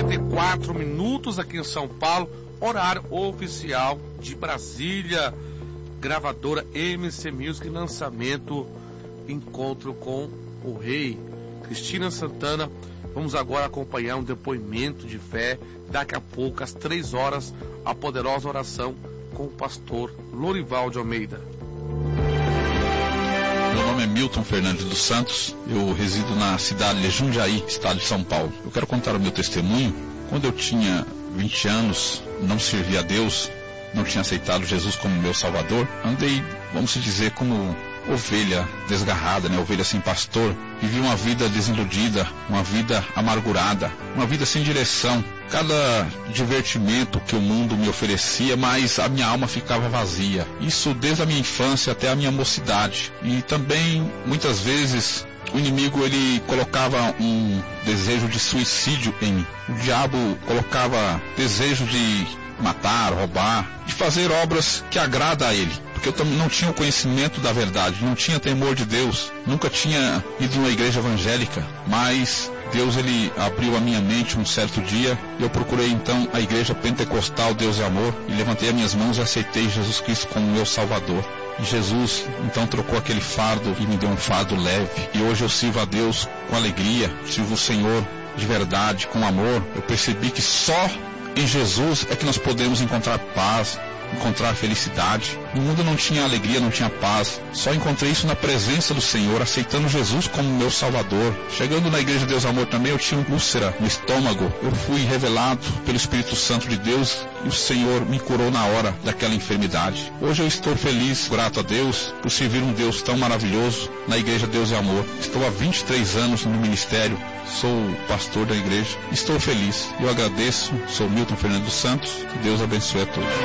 9h54 aqui em São Paulo, horário oficial de Brasília. Gravadora MC Music, lançamento Encontro com o Rei. Cristina Santana. Vamos agora acompanhar um depoimento de fé. Daqui a pouco, às 3 horas, a poderosa oração com o pastor Lorival de Almeida. Meu nome é Milton Fernandes dos Santos, eu resido na cidade de Jundiaí, estado de São Paulo. Eu quero contar o meu testemunho. Quando eu tinha 20 anos, não servia a Deus, não tinha aceitado Jesus como meu Salvador. Andei, vamos dizer, como ovelha desgarrada, ovelha sem pastor. Vivi uma vida desiludida, uma vida amargurada, uma vida sem direção. Cada divertimento que o mundo me oferecia, mas a minha alma ficava vazia. Isso desde a minha infância até a minha mocidade. E também, muitas vezes, o inimigo ele colocava um desejo de suicídio em mim. O diabo colocava desejo de matar, roubar, de fazer obras que agradam a ele. Porque eu também não tinha o conhecimento da verdade, não tinha temor de Deus, nunca tinha ido numa igreja evangélica, mas Deus ele abriu a minha mente um certo dia, e eu procurei então a igreja pentecostal Deus é Amor, e levantei as minhas mãos e aceitei Jesus Cristo como meu Salvador. E Jesus então trocou aquele fardo e me deu um fardo leve, e hoje eu sirvo a Deus com alegria, sirvo o Senhor de verdade, com amor. Eu percebi que só em Jesus é que nós podemos encontrar paz, encontrar felicidade. No mundo não tinha alegria, não tinha paz. Só encontrei isso na presença do Senhor, aceitando Jesus como meu Salvador. Chegando na igreja Deus Amor também, eu tinha uma úlcera no estômago. Eu fui revelado pelo Espírito Santo de Deus e o Senhor me curou na hora daquela enfermidade. Hoje eu estou feliz, grato a Deus, por servir um Deus tão maravilhoso na igreja Deus é Amor. Estou há 23 anos no ministério, sou pastor da igreja. Estou feliz. Eu agradeço, sou Milton Fernandes dos Santos. Que Deus abençoe a todos.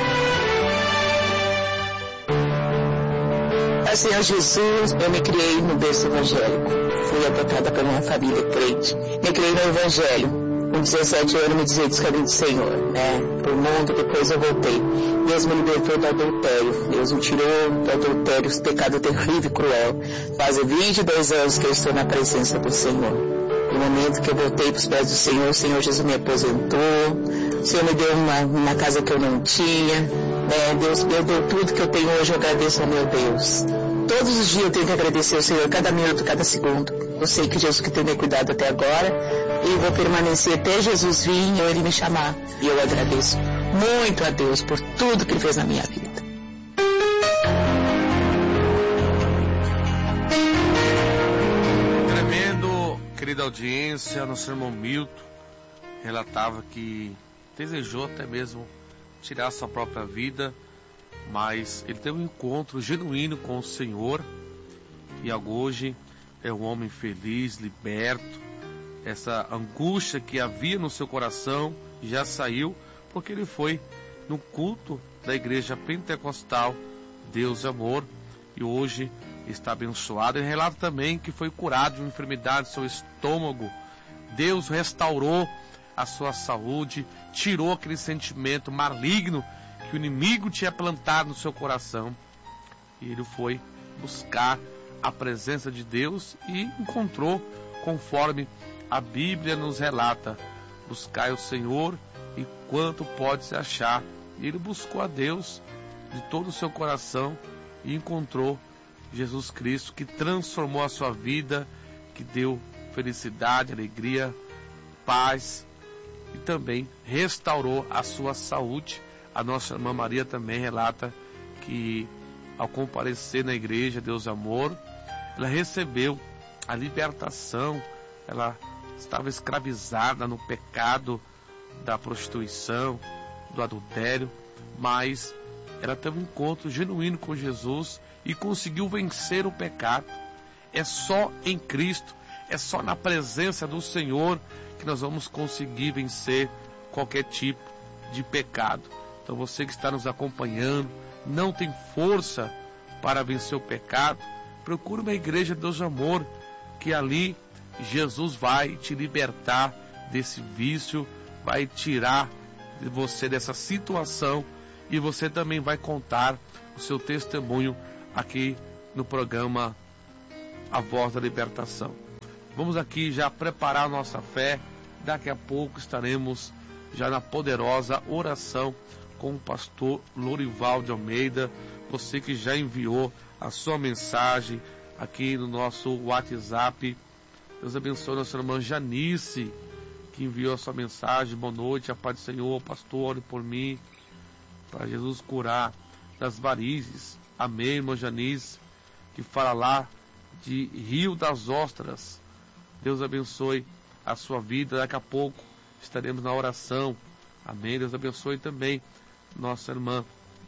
Senhor Jesus, eu me criei no berço evangélico. Fui adotada por uma família crente. Me criei no evangelho. Com 17 anos me dizia dos caminhos do Senhor, Pro mundo, depois eu voltei. Deus me libertou do adultério. Deus me tirou do adultério, esse pecado terrível e cruel. Faz 22 anos que eu estou na presença do Senhor. No momento que eu voltei para os pés do Senhor, o Senhor Jesus me aposentou. O Senhor me deu uma casa que eu não tinha. Deus me deu tudo que eu tenho hoje, eu agradeço ao meu Deus. Todos os dias eu tenho que agradecer ao Senhor, cada minuto, cada segundo. Eu sei que Jesus que tem me cuidado até agora, e vou permanecer até Jesus vir ou Ele me chamar. E eu agradeço muito a Deus por tudo que Ele fez na minha vida. Tremendo, querida audiência, nosso irmão Milton relatava que desejou até mesmo tirar sua própria vida, mas ele teve um encontro genuíno com o Senhor e hoje é um homem feliz, liberto. Essa angústia que havia no seu coração já saiu, porque ele foi no culto da igreja pentecostal Deus é Amor e hoje está abençoado. Ele relata também que foi curado de uma enfermidade do seu estômago. Deus restaurou a sua saúde, tirou aquele sentimento maligno que o inimigo tinha plantado no seu coração, e ele foi buscar a presença de Deus e encontrou, conforme a Bíblia nos relata: buscai o Senhor enquanto pode se achar. E ele buscou a Deus de todo o seu coração e encontrou Jesus Cristo, que transformou a sua vida, que deu felicidade, alegria, paz, e também restaurou a sua saúde. A nossa irmã Maria também relata que, ao comparecer na igreja Deus Amor, ela recebeu a libertação. Ela estava escravizada no pecado da prostituição, do adultério, mas ela teve um encontro genuíno com Jesus e conseguiu vencer o pecado. É só em Cristo, é só na presença do Senhor que nós vamos conseguir vencer qualquer tipo de pecado. Então você que está nos acompanhando, não tem força para vencer o pecado, procure uma igreja de Deus de Amor, que ali Jesus vai te libertar desse vício, vai tirar de você dessa situação, e você também vai contar o seu testemunho aqui no programa A Voz da Libertação. Vamos aqui já preparar a nossa fé Daqui a pouco estaremos já na poderosa oração com o pastor Lorival de Almeida. Você que já enviou a sua mensagem aqui no nosso WhatsApp. Deus abençoe a nossa irmã Janice, que enviou a sua mensagem. Boa noite, a paz do Senhor, pastor, ore por mim, para Jesus curar das varizes. Amém, irmã Janice, que fala lá de Rio das Ostras. Deus abençoe a sua vida. Daqui a pouco estaremos na oração. Amém. Deus abençoe também nossa irmã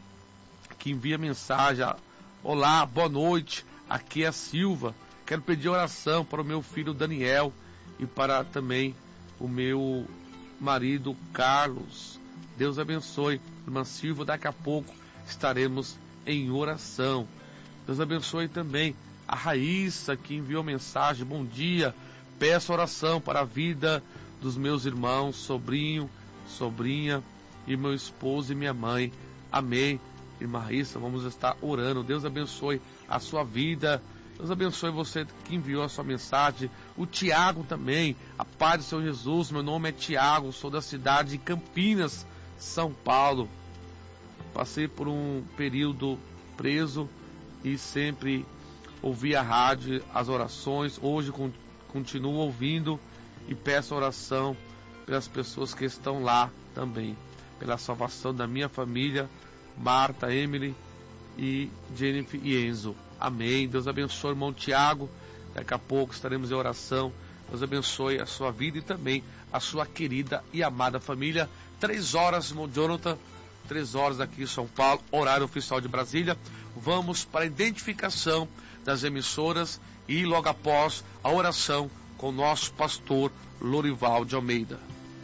que envia mensagem. Olá, boa noite, aqui é a Silva. Quero pedir oração para o meu filho Daniel e para também o meu marido Carlos. Deus abençoe, irmã Silva. Daqui a pouco estaremos em oração. Deus abençoe também a Raíssa, que enviou mensagem. Bom dia, peço oração para a vida dos meus irmãos, sobrinho, sobrinha e meu esposo e minha mãe. Amém. Irmã Raíssa, vamos estar orando. Deus abençoe a sua vida. Deus abençoe você que enviou a sua mensagem. O Tiago também. A paz do Senhor Jesus. Meu nome é Tiago, sou da cidade de Campinas, São Paulo. Passei por um período preso e sempre ouvi a rádio, as orações. Hoje continuo ouvindo e peço oração pelas pessoas que estão lá também, pela salvação da minha família, Marta, Emily e Jennifer e Enzo. Amém. Deus abençoe, irmão Tiago. Daqui a pouco estaremos em oração. Deus abençoe a sua vida e também a sua querida e amada família. 3 horas, irmão Jonathan, 3 horas aqui em São Paulo, horário oficial de Brasília. Vamos para a identificação das emissoras e logo após a oração com o nosso pastor Lorival de Almeida.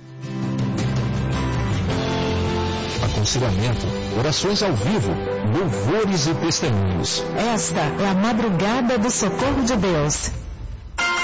Aconselhamento, orações ao vivo, louvores e testemunhos. Esta é a madrugada do socorro de Deus.